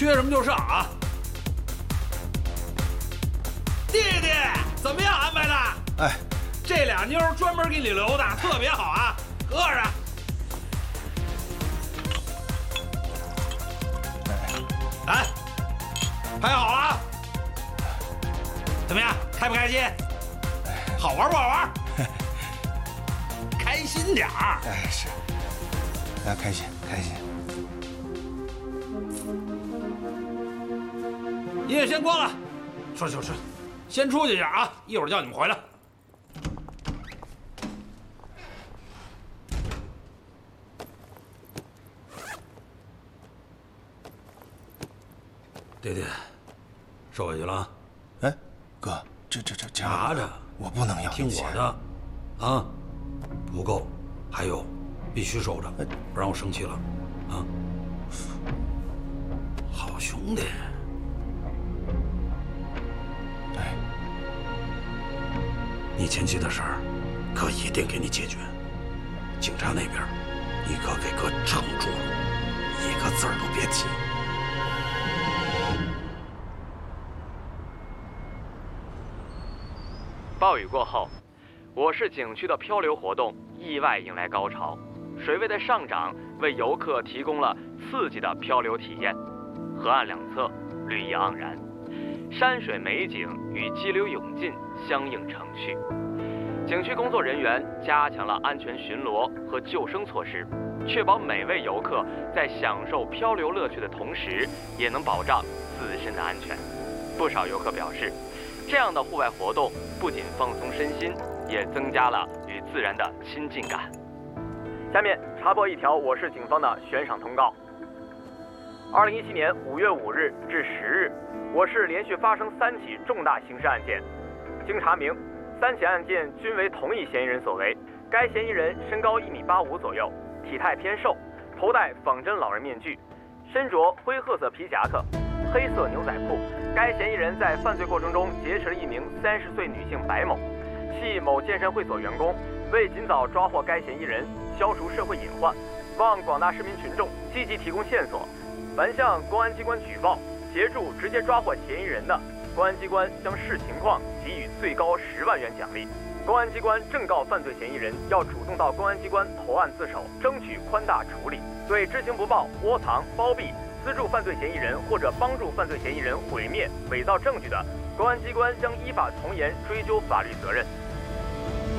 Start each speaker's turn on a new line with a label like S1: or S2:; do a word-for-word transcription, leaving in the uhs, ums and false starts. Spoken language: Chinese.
S1: 缺什么就上啊！弟弟，怎么样安排的？
S2: 哎，
S1: 这俩妞专门给你留的，特别好啊，喝着。来，拍好了，怎么样？开不开心？好玩不好玩？开心点儿。
S2: 哎，是，啊，开心开心。
S1: 音乐先关了，说说说，先出去一下啊，一会儿叫你们回来。弟弟，受委屈了啊！
S2: 哎，哥，这这这
S1: 拿着，
S2: 我不能要
S1: 听我的，啊，不够，还有，必须收着，不然我生气了，啊！好兄弟。
S2: 哎，
S1: 你前妻的事儿，哥一定给你解决。警察那边，你可给哥撑住了，一个字儿都别提。
S3: 暴雨过后，我市景区的漂流活动意外迎来高潮，水位的上涨为游客提供了刺激的漂流体验。河岸两侧绿意盎然，山水美景与激流勇进相映成趣。景区工作人员加强了安全巡逻和救生措施，确保每位游客在享受漂流乐趣的同时，也能保障自身的安全。不少游客表示，这样的户外活动不仅放松身心，也增加了与自然的亲近感。下面插播一条我市警方的悬赏通告。二零一七年五月五日至十日，我市连续发生三起重大刑事案件。经查明，三起案件均为同一嫌疑人所为。该嫌疑人身高一米八五左右，体态偏瘦，头戴仿真老人面具，身着灰褐色皮夹克、黑色牛仔裤。该嫌疑人在犯罪过程中劫持了一名三十岁女性白某，系某健身会所员工。为尽早抓获该嫌疑人，消除社会隐患，望广大市民群众积极提供线索。凡向公安机关举报、协助直接抓获嫌疑人的，公安机关将视情况给予最高十万元奖励。公安机关正告犯罪嫌疑人要主动到公安机关投案自首，争取宽大处理。对知情不报、窝藏、包庇、资助犯罪嫌疑人或者帮助犯罪嫌疑人毁灭、伪造证据的，公安机关将依法从严追究法律责任。